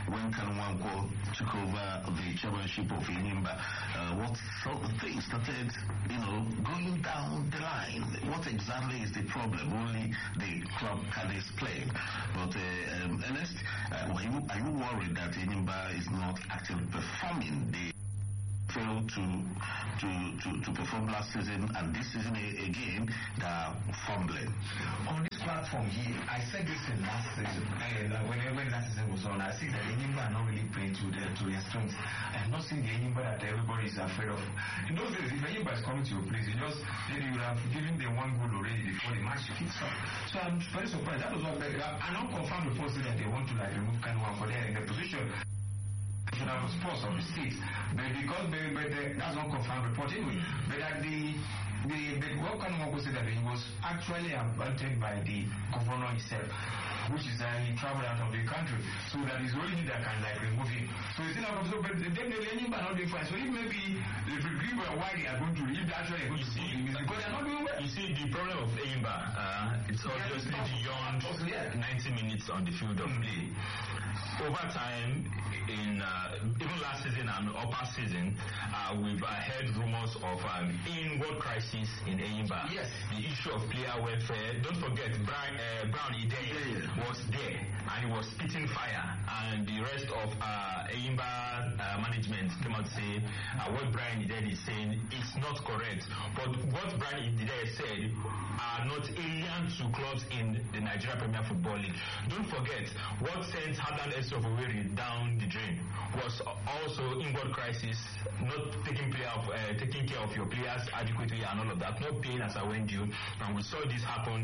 when Kanwanko took over the chairmanship of Enyimba, what sort of things started, going down the line? What exactly is the problem? Only the club can explain. But Ernest, are you worried that Enyimba is not actually performing? They failed to perform last season, and this season again they are fumbling. On this platform here, I said this in last season, whenever last season was on, I think that Enyimba are not really playing to their strengths. I have not seen the Enyimba that everybody is afraid of. In those days, if Enyimba is coming to your place, you would have given them one goal already before the match kicks off. So I'm very surprised. That was what an unconfirmed report said that they want to remove Kanwan for their in the position. Of sports of the states, but because that's not confirmed report anyway. But that what Kanwan said that he was actually appointed by the governor himself, which is that he traveled out of the country, so that is only that can remove him. So it's not so, but definitely Enyimba not doing fine. So if maybe the people are why they are going to leave that way, going to see him is because they're not doing well. You see, the problem of Enyimba, it's obviously beyond 90 minutes on the field of play. Over time, in even last season and upper season, we've heard rumors of inward crisis in Enyimba. Yes. The issue of player welfare. Don't forget, Brown Ideye was there and he was spitting fire, and the rest of Enyimba management came out to say what Brian Ideye is saying is not correct. But what Brian Ideye said are not alien to clubs in the Nigeria Premier Football League. Don't forget, what sent Hadland of Owerri down the drain was also inward crisis, not taking care of your players adequately and all of that, not paying as I went due. And we saw this happen.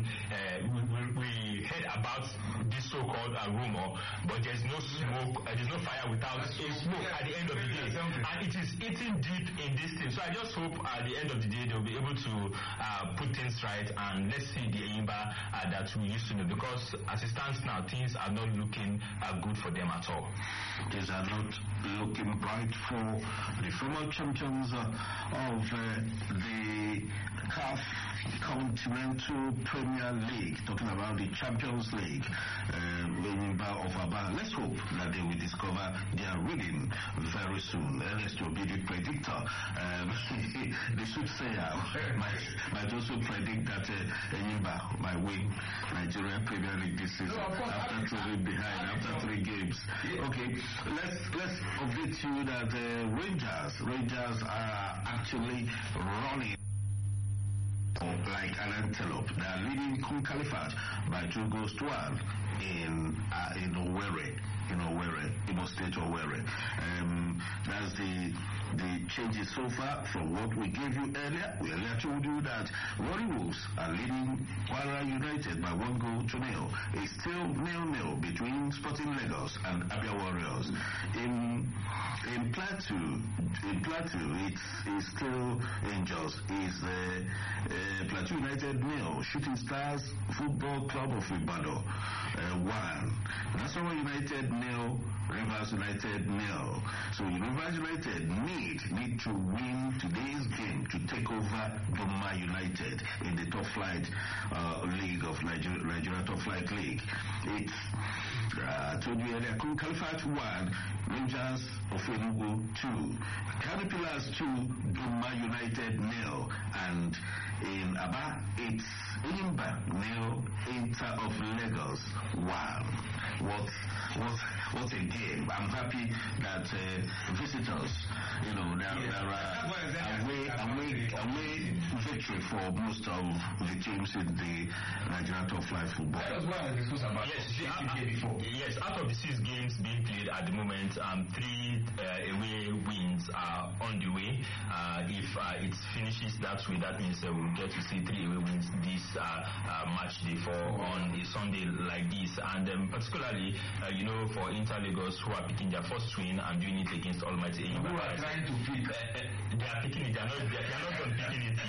We heard about this so-called rumor, but there's no smoke, there's no fire without a smoke at the end of the day, and it is eating deep in this thing. So I just hope at the end of the day they'll be able to put things right, and let's see the Enyimba that we used to know, because as it stands now, things are not looking good for them at all. Things are not looking bright for the former champions of the CAF Continental Premier League, talking about the Champions League, Enyimba of Aba. Let's hope that they will discover their rhythm very soon. Ernest will be the predictor. The soothsayer might also predict that Enyimba might win Nigeria Premier League this season after trailing behind after 3 games. Okay, let's update you that Rangers are actually running like an antelope. They are leading Kun Califat by 2 goals to 1 in Owerri, Imo State Owerri. That's the changes so far from what we gave you earlier. We earlier told you that Warri Wolves are leading Kwara United by 1 goal to 0. It's still 0-0 between Sporting Lagos and Abia Warriors. In Plateau, it's still Angels. It's Plateau United 0, Shooting Stars Football Club of Ibadan 1, Nassau United 0, Rivers United 0. So Rivers United need to win today's game to take over Doma United in the top flight league of Nigeria Top Flight League. It's told you earlier, Kun Califat 1, Rangers of Enugu 2, Caterpillars 2, Doma United 0, and in Aba it's Enyimba 0, Inter of Lagos 1. What a game! I'm happy that visitors, there are away victory for most of the teams in the Nigerian Top Flight Football. That was what I discussed about. Yes, out of the 6 games being played at the moment, 3 away wins are on the way. If it finishes that way, that means we'll get to see 3 away wins this match day on a Sunday like this. And particularly, for Inter Lagos, who are picking their first win and doing it against Almighty Enyimba. Who are trying to pick? They are picking it. They are not done picking it.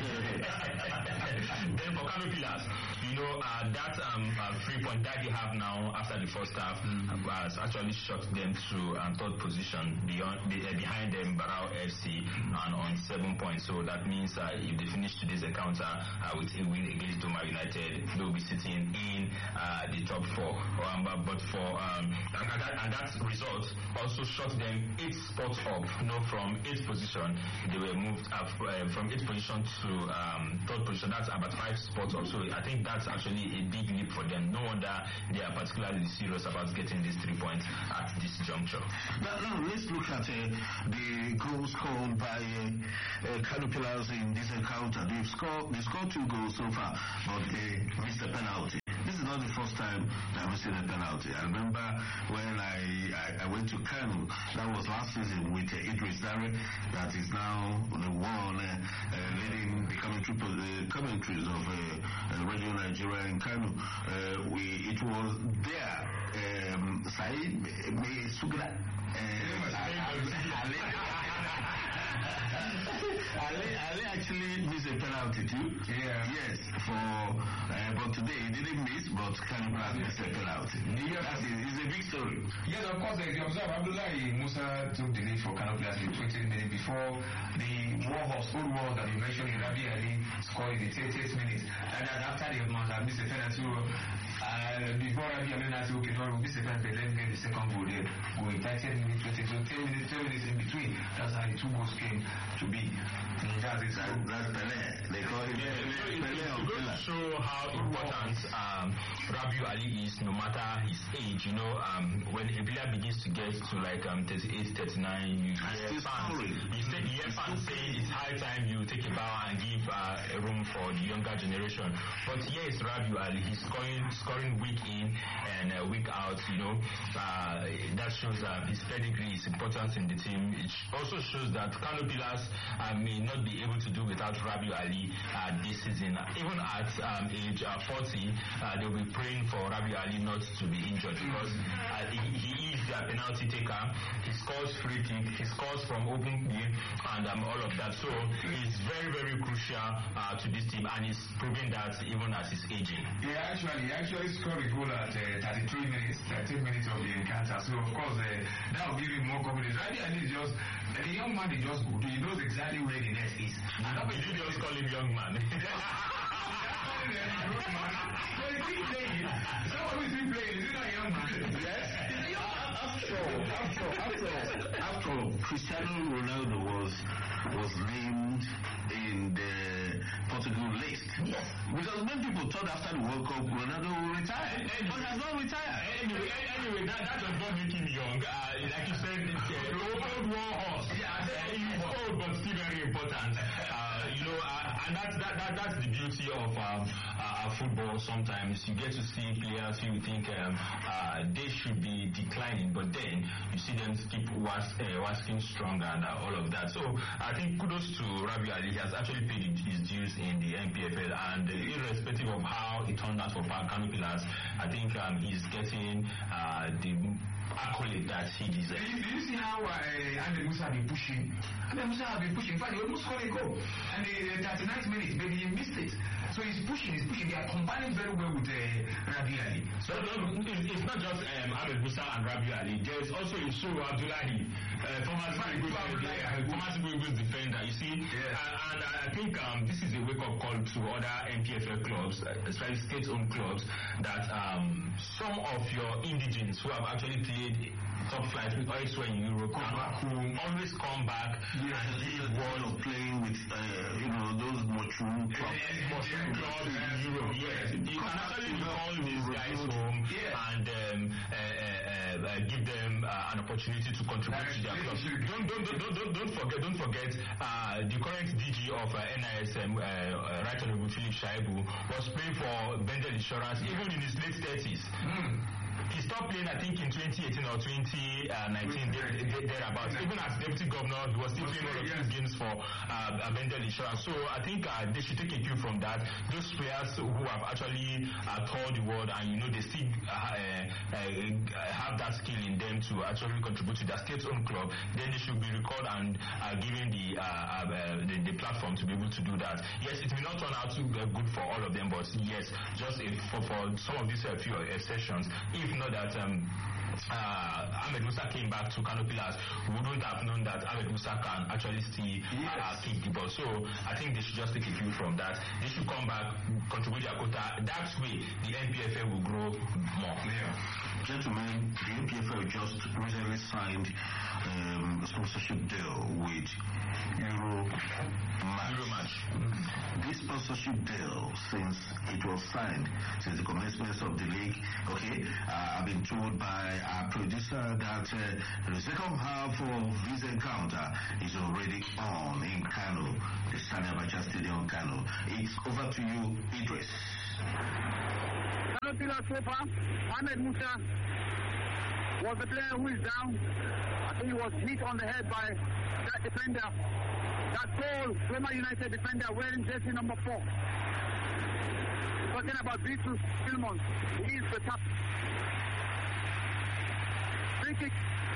Then for Kano Pillars, that 3 point that they have now after the first half has actually shot them to 3rd position behind them Barao FC and on 7 points. So that means if they finish today Sunday's encounter with a win against Doma United, they will be sitting in the top 4. But for and that result also shot them 8 spots up. From 8th position, they were moved up from 8th position to 3rd position. That's about 5 spots up. So I think that's actually a big leap for them. No wonder they are particularly serious about getting these 3 points at this juncture. Now let's look at the goals scored by Kano Pillars in this encounter. They scored 2 goals so far, but they missed a penalty. This is not the first time that I've seen a penalty. I remember when I went to Kano, that was last season with Idris Dare, that is now the one leading the commentaries of Radio Nigeria in Kano. It was there, Said Sugla. Ali actually missed a penalty too. Yeah. Yes, but today he didn't miss, but Kano missed a penalty. It's a big story. Yes, of course. If you observe, Abdullahi Musa took the lead for Kano Pillars in 20 minutes before the old war that you mentioned in Rabi Ali scored in the 30th minute. And then after the must have missed a penalty. Before Rabi Ali said, okay, no, we missed a penalty, let's get the second goal there. Going 30 minutes, 10 minutes in between. That's how the 2 goals came to be. That's Pelé. They call him Pelé. It goes to show how important Rabiu Ali is, no matter his age. When a player begins to get to like 38, 39, you hear fans saying it's high time you take a bow and give a room for the younger generation. But here is Rabiu Ali. He's scoring week in and week out. That shows his pedigree, his importance in the team. It also shows that Kano Pillars may not be able to do without Rabiu Ali this season. Even at age 40, they'll be praying for Rabiu Ali not to be injured, because he is their penalty taker. He scores free kick, he scores from open play, and all of that. So he's very, very crucial to this team, and he's proving that even as he's aging. Yeah, he actually scored a goal at 33 minutes of the encounter. So of course that will give him more confidence. Rabiu Ali is just the young man. He knows exactly where the net is. Did you just call him young man? So he's still playing. Someone who is still playing, is he not a young man? Yes. After all, Cristiano Ronaldo was named in the Portugal list. Yes. Because many people thought after the World Cup Ronaldo will retire, but has not retired. Anyway, that does not make him young. Like you said, old war horse. He's old but still very important. And that's the beauty of football. Sometimes you get to see players who you think they should be declining, but then you see them keep waxing stronger and all of that. So I think kudos to Rabiu Ali. He has actually paid his dues in the NPFL, and irrespective of how it turned out for Kano Pillars, I think he's getting the accolade that he deserves. Do you see how Ahmed Musa have been pushing? Ahmed Musa have been pushing. In fact, he almost scored a goal. And the 39th minute, maybe he missed it. So he's pushing. They are combining very well with Rabiu Ali. So it's not just Ahmed Musa and Rabiu Ali. There's also Yusuf Abdullahi, former Super Eagles defender. You see, and I think this is a wake-up call to other NPFL clubs, especially state-owned clubs, that some of your indigents who have actually played top flight with elsewhere in Europe always come back and give one of playing with those mushroom clubs in Europe. Yes, you can actually call these guys home and give them an opportunity to contribute to their club. Don't forget the current DG of NISM, Right Honorable Philip Shaibu, was playing for Bendel Insurance even in his late 30s. He stopped playing, I think, in 2018 or 2019, thereabouts. Even as deputy governor, he was still playing one of his games for Bendel Insurance. So I think they should take a cue from that. Those players who have actually toured the world and they still have that skill in them to actually contribute to their state-owned club, then they should be recalled and given the platform to be able to do that. Yes, it may not turn out to be good for all of them, but yes, just for some of these few exceptions, if not that Ahmed Musa came back to Kano Pillars, we wouldn't have known that Ahmed Musa can actually still kick the ball. So I think they should just take a cue from that. They should come back, contribute their quota. That way, the NPFL will grow more. Yeah. Gentlemen, the NPFL just recently signed a sponsorship deal with Euromatch. This sponsorship deal, since it was signed, since the commencement of the league, okay, I've been told by our producer that the second half of this encounter is already on in Kano, the Sani Abacha Stadium, Kano. It's over to you, Idris. Kano Pillars so far, Ahmed Musa was the player who is down. I think he was hit on the head by that defender, that tall Roma United defender wearing jersey number 4. Talking about Vitus Silmon, he is the top. Free kick.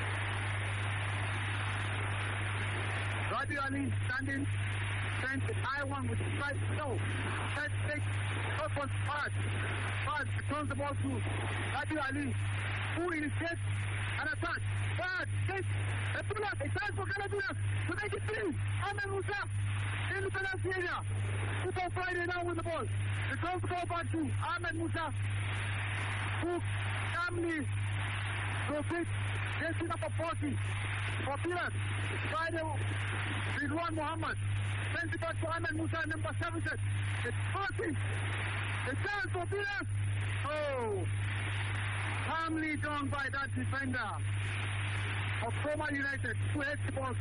Rabiu Ali standing, sent the high one with strike. No, that takes up on Fad. Fad turns the ball to Rabiu Ali, who initiates an attack. Fad takes a pull-up, a chance for Kano Pillars to make it 3. Ahmed Musa in the penalty area. Football Friday now with the ball. The goal to go back to Ahmed Musa, who calmly proceeds. Jersey number 40 for Pillars. Friday, Ridwan Muhammad sends it back to Ahmed Musa, number 7. It's 40. The chance for Pillars. Oh, calmly done by that defender of Roma United, who heads the ball.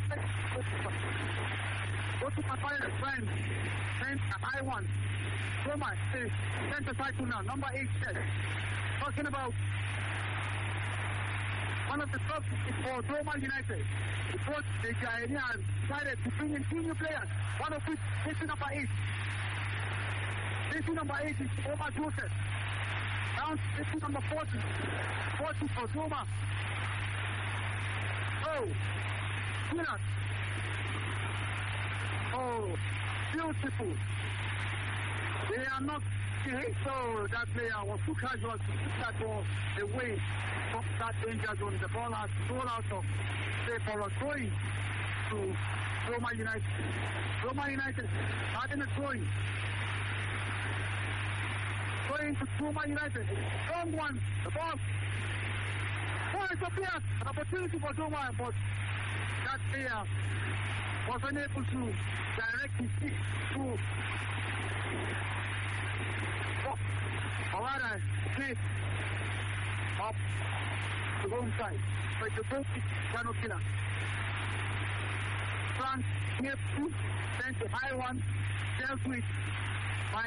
Go to Papaya friend. Send a high one. Roma is sent aside to now. Number 8 says. Talking about one of the clubs for Roma United. The coach, the Ghanaian, decided to bring in 2 new players. One of which is number 8. This number 8 is Omar Joseph. Down to number 40. 40 for Roma. Oh, Pillars. Oh, beautiful. They are not. So that player was too casual to put that ball away from that danger zone. The ball has rolled out of play for a throwing to Roma United. Roma United having a throwing. Going to Roma United. Strong one. The ball. Oh, it's a player. An opportunity for Roma, but that player was unable to direct his feet to Awara straight up the home side. So it's a goal kick, Kano Pillars. France near 2, sent a high one, dealt with by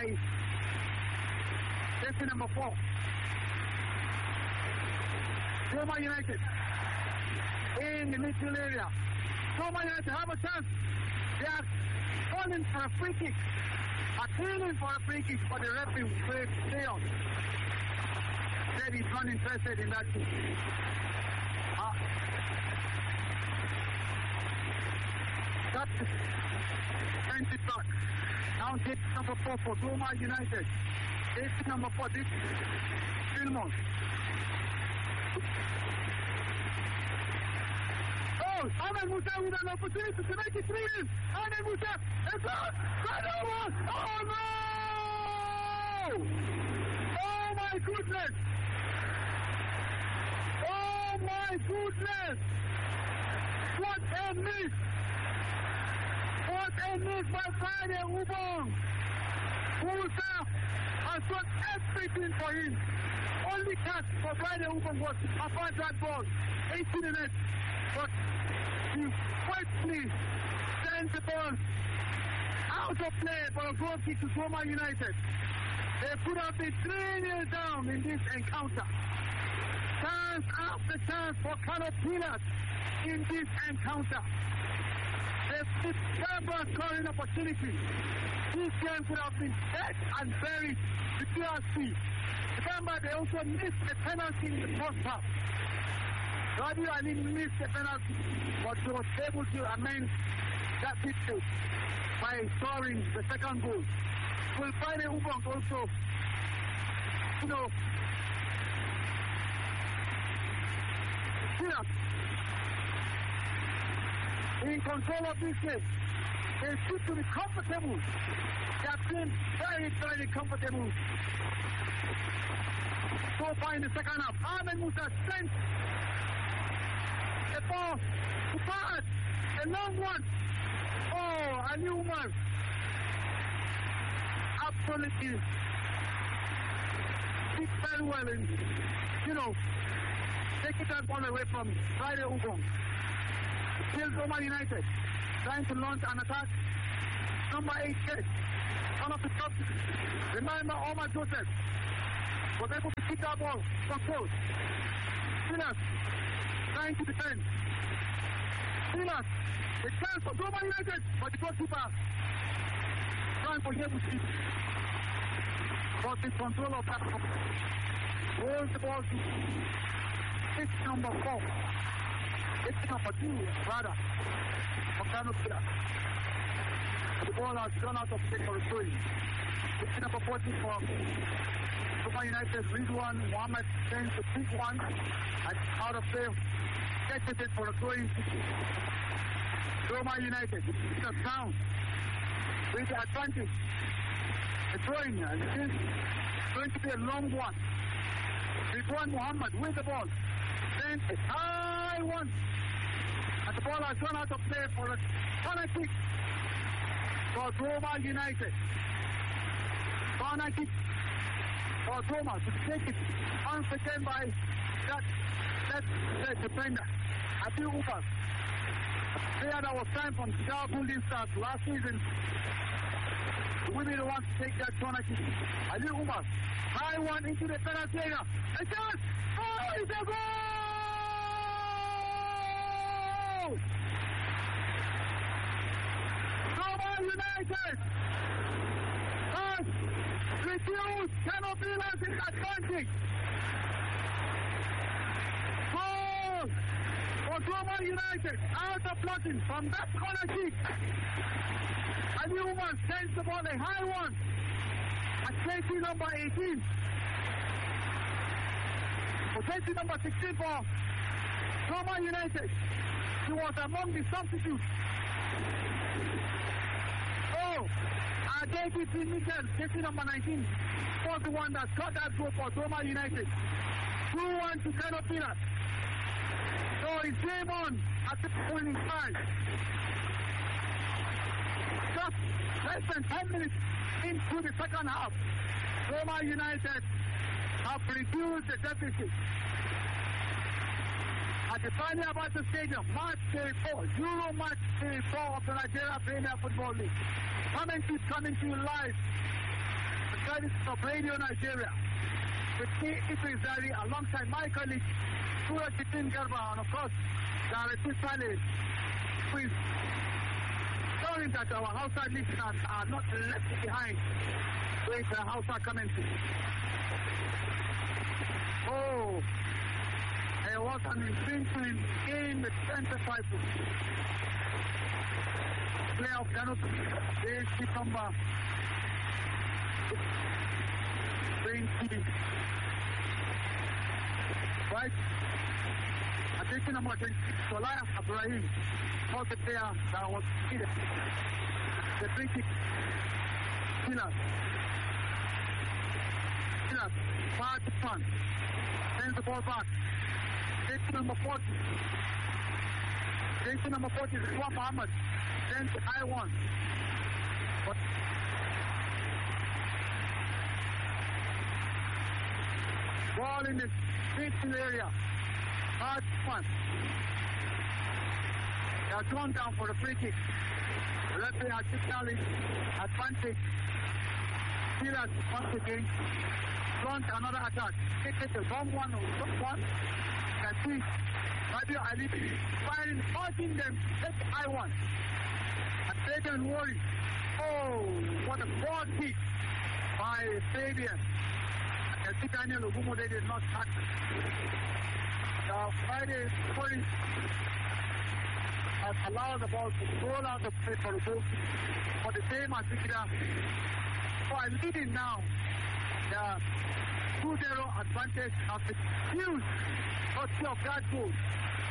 jersey number 4. Roma United in the midfield area. Roma United have a chance. They are calling for a free kick. Appealing for a free kick, but the referee will stay on. Said he's not interested in that kick. That sent it back. Now take number 4 for Roma United. Take number 4, this Silmon. Oh, Ahmed Musa with an opportunity to make it 3. Ahmed Musa, it's out. Oh no! Oh my goodness! Oh my goodness! What a miss! What a miss by Friday Ubong! Musa has done everything for him. Only catch for Friday Ubong was apart that ball. 18 minutes. But he quickly sent the ball out of play for a goal kick to Roma United. They could have been 3-0 down in this encounter. Chance after chance for Kano Pillars in this encounter. They missed several scoring opportunities. This game could have been dead and buried to PRC. Remember, they also missed a penalty in the first half. Rabiu Ali missed a penalty, but he was able to amend that mistake by scoring the second goal. We'll find a Ubong also, Silas in control of this game. They seem to be comfortable. They have been very, very comfortable so far in the second half. Ahmed Musa sent the ball to Fahad. A long one. Oh, Ali Umar. Absolutely. Did very well in, taking that ball away from Friday Ubong. Still Roma United trying to launch an attack. Number 8, one of the top. Remember, Omar Joseph was able to keep that ball controlled. Silas trying to defend. Silas, the chance for Roma United, but the goalkeeper trying for Yebusi. Got in control of that. Holds the ball to pitch number 4. Pitch number 2, rather. Octano Silas. The ball has gone out of play for a throw-in. Pitch number 40 for Roma United. Rizwan Mohammed sends the big one. And out of play. Gets it for a throw-in. Roma United. It's a down. With the advantage. The throwing, and it is going to be a long one. Rizwan Mohammed with the ball. Then a high one. And the ball has gone out of play for a corner kick for Roma United. Corner kick for Roma to take it once again by that defender, Abu Ubas. Player that was signed from Star Building Stars last season. We really want to take that corner kick. Ali Umar, high one into the penalty area. And just, oh, it's a goal! Roma United has reduced Canopilas in advantage. Goal for Roma United out of blocking from that corner kick. Ali Umar sends the ball a high one at jersey number 18. For jersey number 16 for Roma United. He was among the substitutes. Oh, David Michel, jersey number 19, was the one that got that goal for Roma United. 2-1 to Canopilas. So it's game on at this point in time. Just less than 10 minutes into the second half, Roma United have reduced the deficit. At the Sani Abacha Stadium, March 4, Euro March 4 of the Nigeria Premier Football League. Coming to you live. The credits of Radio Nigeria. With me, Idris Zari, alongside my colleague, Suraj Chitin Garba, and of course, Darati Saleh, who is showing that our Hausa listeners are not left behind with the Hausa commentary. Oh, there was an infringement in the center cycle. Player of Kano, JSP number 20. Right? Attention number 20, Solaya Ibrahim was the player that was hit. The free kick. Silas, far to front. Sends the ball back. Attention number 40. Attention number 40 is Rizwan Mohammed. Sends the high one. But ball in the pitching area. Hard front. They are drawn down for the free kick. The referee has signaled advantage. Silas once again launch another attack. Take it a long one or short one. You can see Radio Ali firing, forcing them to take the high one. And Fabian worried. Oh, what a broad kick by Fabian. I see Daniel Ogumo, they did not touch. Friday Police has allowed the ball to roll out of play for the goal for the same as Vikida. So I'm leading now. The 2-0 advantage of the huge touch of that goal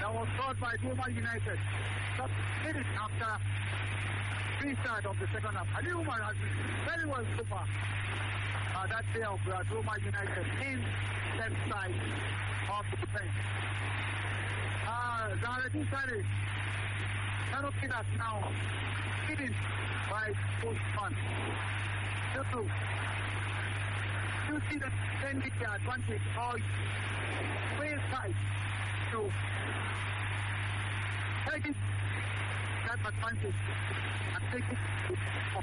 that was scored by Doma United. Just minutes after restart of the second half. Ali Umar has very well so far. That day of Doma United in left side of the defense. Zahraddin Sare, Kano Pillars now hidden by Postman. You see the 10-meter advantage or way side to take it, that advantage and take it off.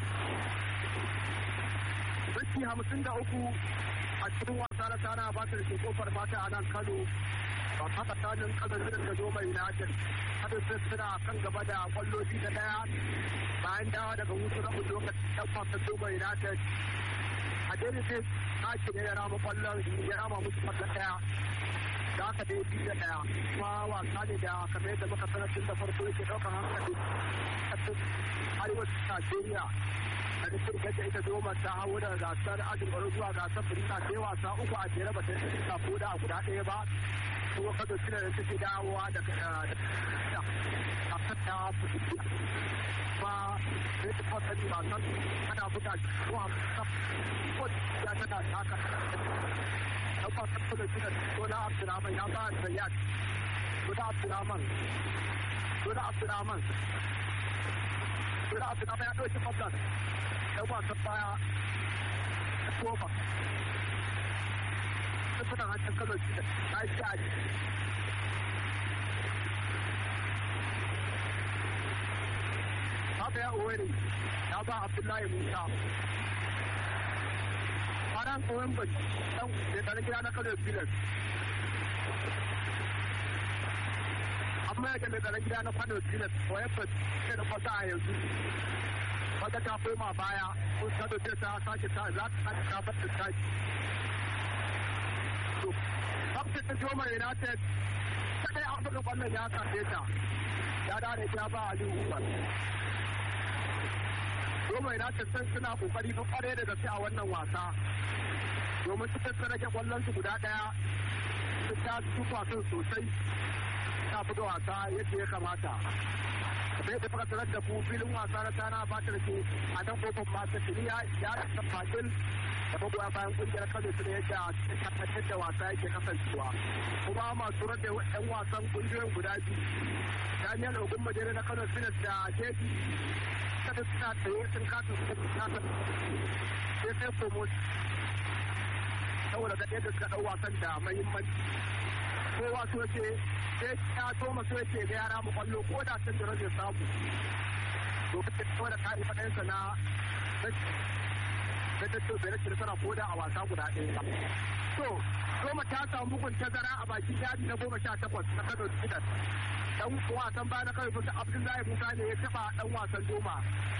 Ricky Hamilton da uku a cikin wasa na tana ba ta da ke kofar mata a nan Kano ba haka tsanin kasar da Doma United hadin sai suna kan gaba da kwallo biyu da daya bayan dawa daga hutu na lokacin dan wasan Doma United a daidai sai ake ne ya rama kwallon ya rama musu kwallon daya da aka dai biyu da daya kuma wasa ne da kamar yadda muka sanar tun da farko yake ɗaukar hankali a cikin arewacin Najeriya a da shirka da ita Doma ta hau da gasar ajin baro zuwa gasar Firista sai wasa uku a jere ba ta yi ta koda a guda ɗaya ba kuma kada su da take dawowa da kafin ta fito ba sai ta fasali ba san ana buga ko a ko ya tana haka dan ba ta da shi da Dola Abdurrahman ya ba Zayyad Dola Abdurrahman ya ɗauki fablan dan wasan baya ta kofa ta fita hancin Kano shi da ta yi aji haka ya Oweri ya ba Abdullahi Musa Faran Owen Bai dan da tare gida na Kano Pillars amma ya da tare gida na Kano Pillars Owen Bai sai da fasa a yanzu wanda ta koma baya kun sado ta sake ta za ta ta bar ta sake to kafin ta Doma United sai an buga kwallon ya kafe ta ya dare ta ba Ali Umar Doma United sun suna kokari fa kware da gaske a wannan wasa domin su tattara rage kwallon su guda daya su ta tufa sun sosai ta fito wasa yadda ya kamata sai da fara da ku filin wasa na tana ba ta rike a nan kofar masu tuniya ya rasa fadil da magoya bayan kungiyar Kano su ne yadda tabbatar da wasa yake kasancewa kuma masu rage yan wasan kungiyoyin guda biyu Daniel Ogun Majere na Kano Pilas da Jeji kada suna tsaye sun kasa su kasa sai promote saboda ga yadda suka dau wasan da muhimmanci kowa so ce sai ya toma so yake ga yara mu kwallo ko da san da rage samu to kuma da kai fadan sa na da ta bai rashin sana ko da a wasa guda ɗaya to Doma ta samu bugun tazara a bakin yadi na 18 na Kano Pilas dan wasan ba na kai kusa Abdullahi Musa ne ya taba dan wasan Doma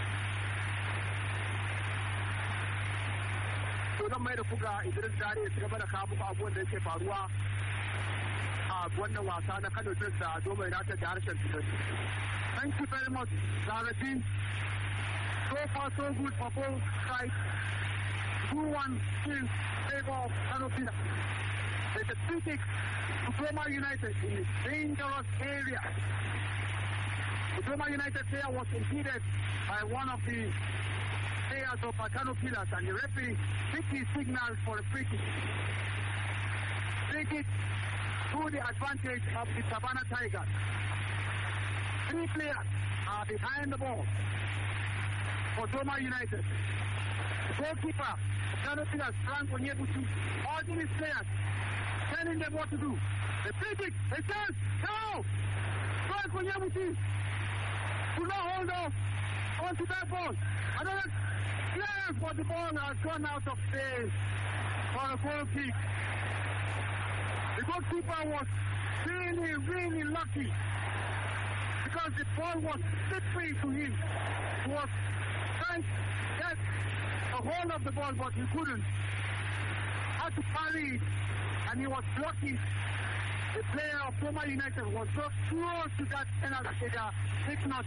to zan mai da kuga Idris Dare ya gaba da kawo muku abubuwan da yake faruwa a wannan wasa na Kano Pilas da Doma United da harshen Turanci. Thank you very much, Zahraddin. So far so good for both sides. 2-1 in favor of Kano Pilas. There's a free kick to Doma United in a dangerous area. The Doma United player was impeded by one of the players of Kano Pilas and the referee took his signal for a free kick. Free kick to the advantage of the Savannah Tigers. 3 players are behind the ball for Doma United. The goalkeeper, Kano Pilas, Frank Onyebuchi, ordering his players, telling them what to do. The free kick, a chance, now! Frank Onyebuchi could not hold off onto that ball. Another clearance for the ball has gone out of space for a goal kick. The goalkeeper was really lucky because the ball was slippery to him. He was trying to get a hold of the ball, but he couldn't. Had to parry it, and he was blocking. The player of Doma United was so close to that penalty area. If not,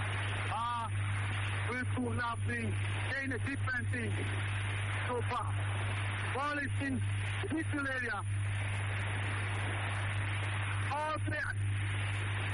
we could have been saying a different thing so far. Ball is in the middle area. All players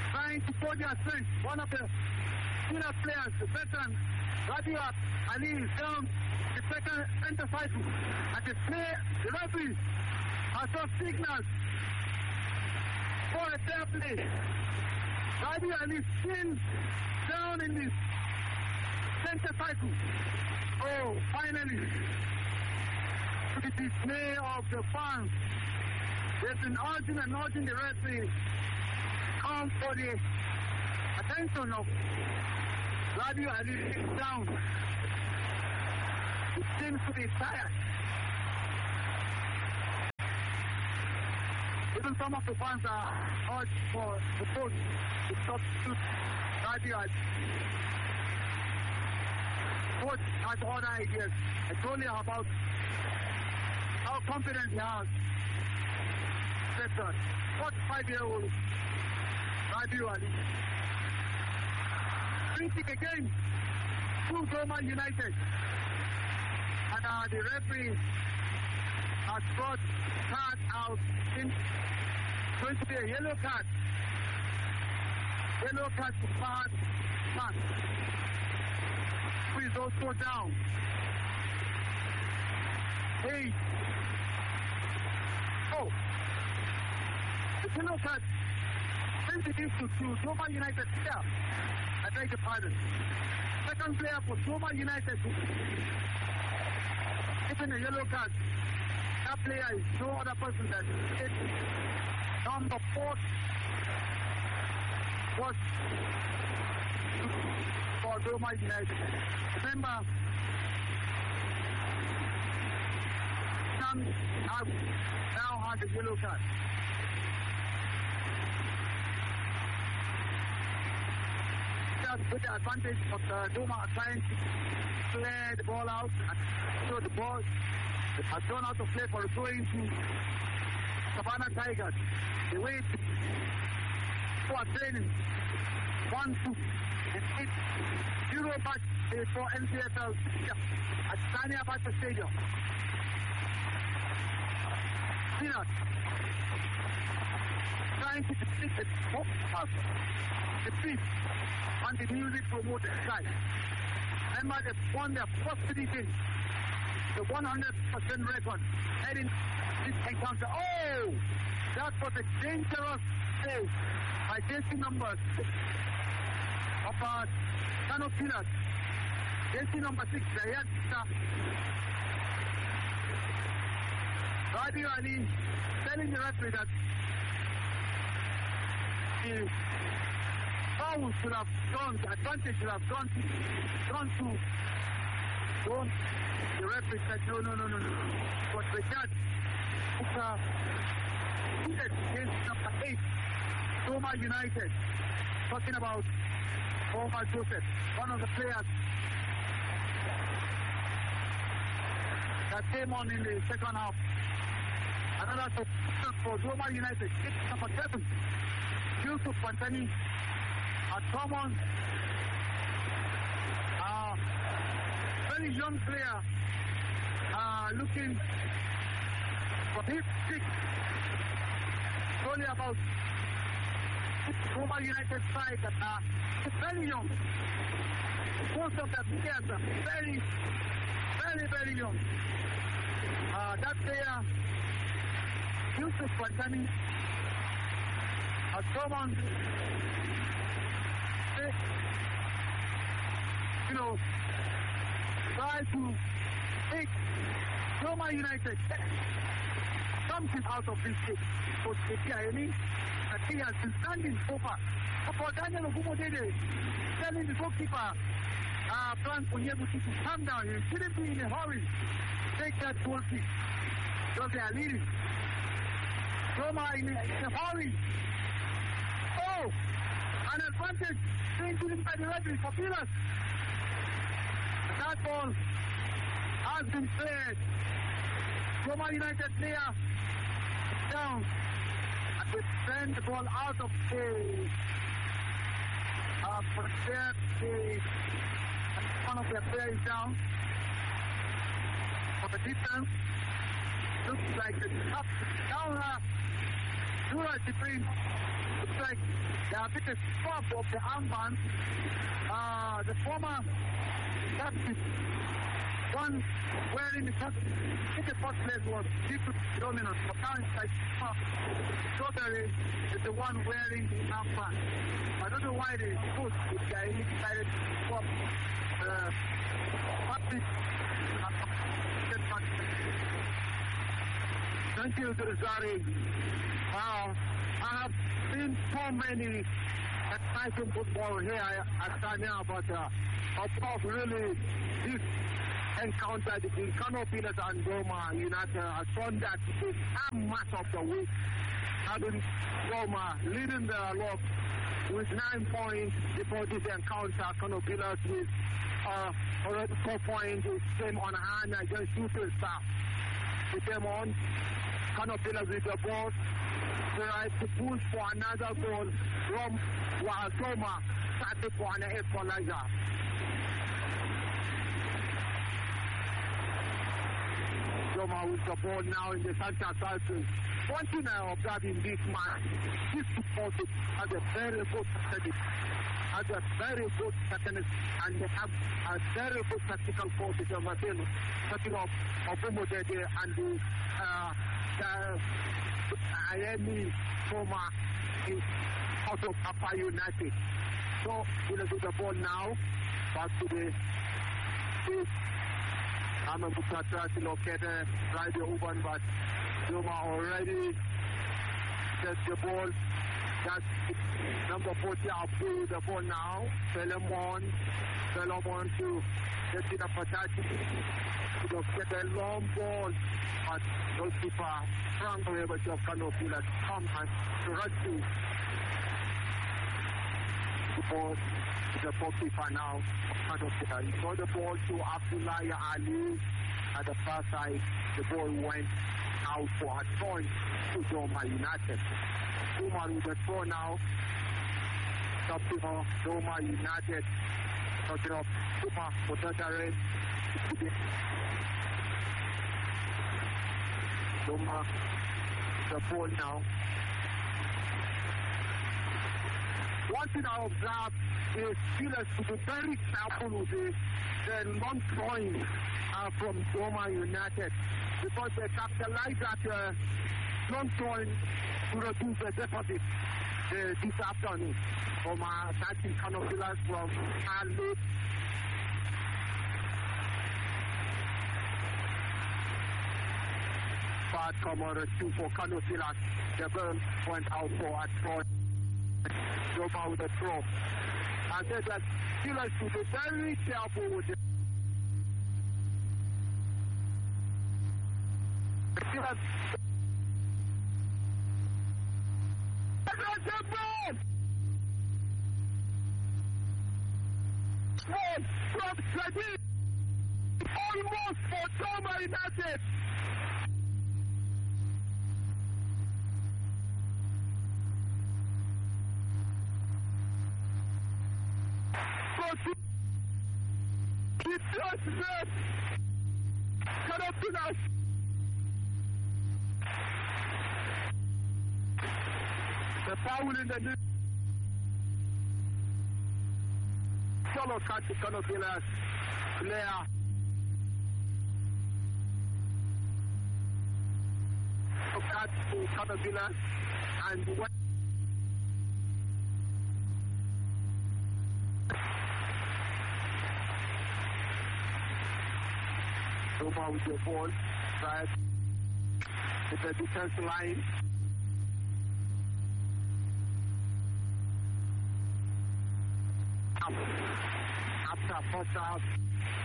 for their strength. One of the senior players, the veteran, Rabiu Ali, is down the second center cycle. And the referee has got signals for a fair play. Rabiu Ali is still down in the center cycle. Oh, finally, to the dismay of the fans, they've been urging and urging the referee come for the attention of Rabiu Ali is down. He seems to be tired. Even some of the fans are urged for the coach to substitute Rabiu Ali. Coach has other ideas. I told you about how confident he has. That's 45-year-old Rabiu Ali. Free kick again to Doma United. And the referee has brought card out. It's going to be a yellow card. Yellow card to Fahad Khan, who is also down. Hey. Oh. The yellow card introduced to Doma United player. I beg your pardon. Second player for Doma United. Given a yellow card. That player is no other person than number 4 was for Doma United. Remember, Sam now has a yellow card. With the advantage of Doma trying to clear the ball out and show the ball has gone out of play for going to Savannah Tigers. They wait for training 1-2 and 8-0 match for NCSL at Sania Abacha Stadium. Sinat trying to defeat the beat on the music promoter side. Remember, they've won their first 3 games, the 100% record heading this encounter. Oh, that was a dangerous save by jersey number 6 of Kano Pilas. Jersey number 6, Zayat Rabiu Ali telling the referee that the foul should have gone, the advantage should have gone to the referee said no. But the judge pleaded against number 8, Doma United, talking about Omar Joseph, one of the players that came on in the second half. Another substitution for Doma United, number 7, Yusuf Pantani, had come on. Very young player, looking for his kick. Only about Doma United side that very young. Most of the players are very young. That player, Yusuf Pantani, has come on. Try to take Doma United something out of this game. But that he has been standing so far. For Daniel Ogumodede telling the goalkeeper, Frank Onyebuchi, to calm down. He shouldn't be in a hurry. Take that goal kick. Because they are leading. Doma in a hurry. Oh! An advantage being given by the referee for Pilas. That ball has been cleared. Doma United player down. And they send the ball out of the one of their players down. For the distance, looks like it's up down. Between looks like They have been a swap of the armband. The former captain, one wearing the first place was Chifu Dominant. But now it's like Strawberry is the one wearing the armband. I don't know why they put this guy decided to swap Thank you, Zari. I have seen so many exciting football here at Tanya, but of course, really, this encounter between Kano Pillars and Goma United has shown that it is a match of the week, having Goma leading the lot with 9 points before this encounter. Kano Pillars with already 4 points, came on hand against Shooting Star. They came on. Kano Pillars with the ball, tried to push for another goal from Goma, started for an equalizer. Goma with the ball now in the center circle. One thing I observed in this match, this football has a very good strategy, has a very good technique, and they have a very good tactical coach of Matino, setting up Obumodede and the Ayemi Goma is out of Papa United. So we'll do the ball now. Back to the I'm a Bukata to locate Radio Uban, but Goma already set the ball. That's number 40 up to the ball now. Solomon to get it up attached. To get a long ball, but goalkeeper Frank Rebels of Kano Pillars come and rescue the ball. The goalkeeper now of Kano Pillars. He got the ball to Abdullah Ali at the far side. The ball went out for a point to Goma United. Goma with the throw now. Top Goma United. Talking of Goma Potatoes. Goma the ball now. One thing I observed is Pillars to be very careful with the long throwing from Goma United, because they capitalize that long throwing to reduce the deficit this afternoon. Goma attacking Kano Pillars from Ali. Bad commodity for Kano Pillars. The ball went out for a throw. Goma with a throw. I said that Pillars should be very careful with it. Pillars. Almost for Goma United. He just left. Kano Pillars. The foul in the new. Solo cut to Kano Pillars. Player. Cut to Kano Pillars. And what? Goma with the ball, right? With the defense line. After first half,